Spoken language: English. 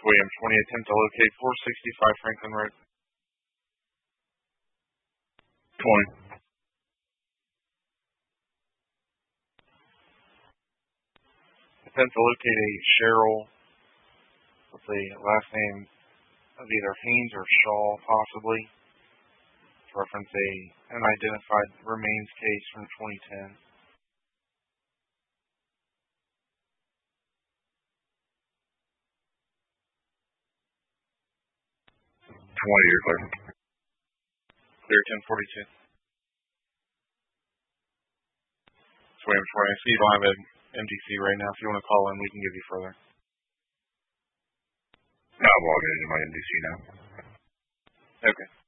William 20, attempt to locate 465 Franklin Road. 20. Attempt to locate a Cheryl with the last name of either Haynes or Shaw, possibly. To reference a unidentified remains case from 2010. 20, you're clear. Clear 1042. It's William 20. I see you don't have an MDC right now. If you want to call in, we can give you further. No, I'm logging into my MDC now. Okay.